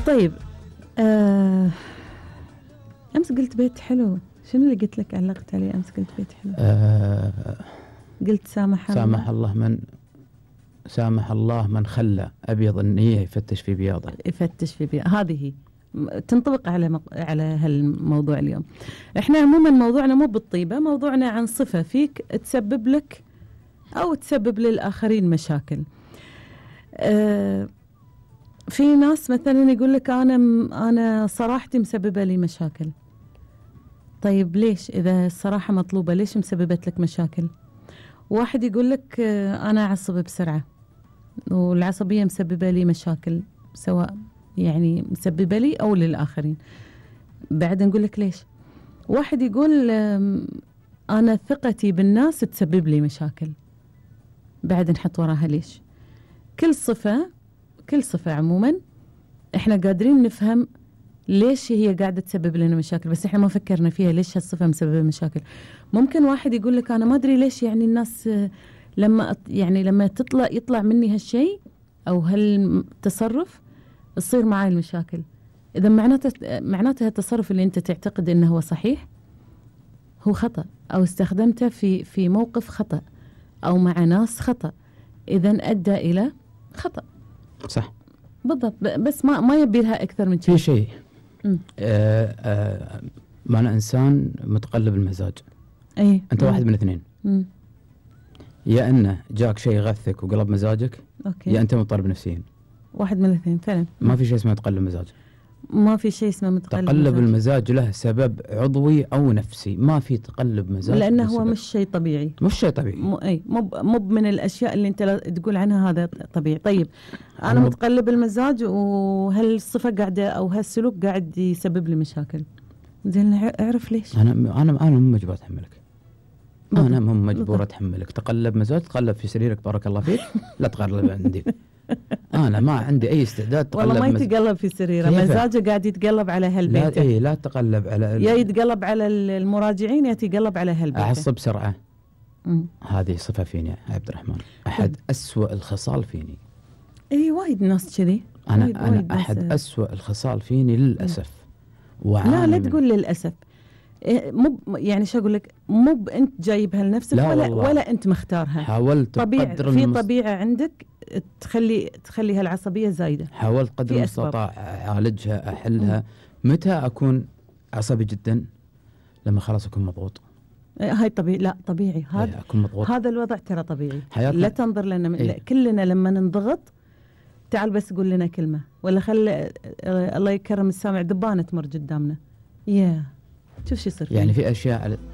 طيب أمس قلت بيت حلو، شنو اللي قلت لك علقت عليه أمس؟ قلت بيت حلو. قلت سامح الله من خلى أبيض النية يفتش في بياضه. هذه هي تنطبق على هالموضوع اليوم. احنا عموما موضوعنا مو بالطيبة، موضوعنا عن صفة فيك تسبب لك أو تسبب للآخرين مشاكل. في ناس مثلا يقول لك أنا صراحتي مسببة لي مشاكل. طيب ليش؟ إذا الصراحة مطلوبة ليش مسببت لك مشاكل؟ واحد يقول لك أنا أعصب بسرعة والعصبية مسببة لي مشاكل، سواء يعني مسببة لي أو للآخرين. بعد نقول لك ليش. واحد يقول أنا ثقتي بالناس تسبب لي مشاكل، بعد نحط وراها ليش. كل صفة عموما احنا قادرين نفهم ليش هي قاعدة تسبب لنا مشاكل، بس احنا ما فكرنا فيها ليش هالصفة مسببة مشاكل. ممكن واحد يقول لك أنا ما أدري ليش يعني الناس لما يطلع مني هالشيء أو هالتصرف تصير معي المشاكل. إذا معناته هالتصرف اللي أنت تعتقد إنه هو صحيح هو خطأ، أو استخدمته في موقف خطأ أو مع ناس خطأ، إذا أدى إلى خطأ. صح بالضبط. بس ما يبي لها أكثر من في شيء. ما أنا إنسان متقلب المزاج. أنت واحد من اثنين. يا أنه جاك شيء غثك وقلب مزاجك، يا أنت مضطرب نفسيا. واحد من الاثنين فعلا. ما في شيء اسمه تقلب مزاج. ما في شيء اسمه تقلب المزاج له سبب عضوي أو نفسي. ما في تقلب مزاج لأنه هو مش شيء طبيعي. مو من الأشياء اللي أنت تقول عنها هذا طبيعي. طيب أنا متقلب المزاج وهالصفة قاعدة أو هالسلوك قاعد يسبب لي مشاكل. زين أعرف ليش. أنا مو مجبور أتحملك. أنا مو مجبور أتحملك. تقلب مزاج، تقلب في سريرك بارك الله فيك، لا تقلب عندي. أنا ما عندي أي استعداد تقلب. والله ما يتقلب في سريره، مزاجه قاعد يتقلب على هالبيت. لا تقلب على يا يتقلب على المراجعين يا يتقلب على هالبيت. أعصب بسرعة. هذه صفة فيني يا عبد الرحمن، أحد أسوأ الخصال فيني. وايد ناس كذي. أنا أحد أسوأ الخصال فيني للأسف. لا تقول للأسف. يعني شو أقول لك، مو أنت جايبها لنفسك ولا أنت مختارها. حاولت في طبيعة عندك تخلي هالعصبية زايدة. حاولت قدر المستطاع أعالجها أحلها. متى أكون عصبي جدا؟ لما خلاص أكون مضغوط. هاي طبيعي. لا طبيعي هذا الوضع ترى طبيعي. لا تنظر لنا كلنا لما ننضغط. تعال بس قول لنا كلمة ولا خلي الله يكرم السامع دبانة تمر قدامنا. شوف شو يصير يعني في أشياء